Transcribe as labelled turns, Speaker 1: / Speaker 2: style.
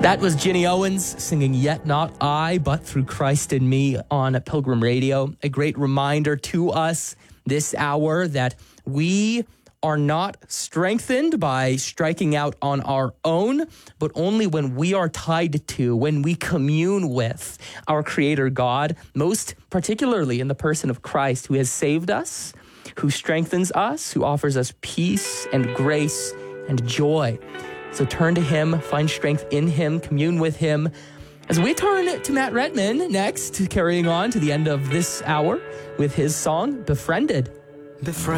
Speaker 1: That was Ginny Owens singing Yet Not I, But Through Christ in Me on Pilgrim Radio. A great reminder to us this hour that we are not strengthened by striking out on our own, but only when we are tied to, when we commune with our Creator God, most particularly in the person of Christ, who has saved us, who strengthens us, who offers us peace and grace and joy. So turn to him, find strength in him, commune with him. As we turn to Matt Redman next, carrying on to the end of this hour with his song, Befriended.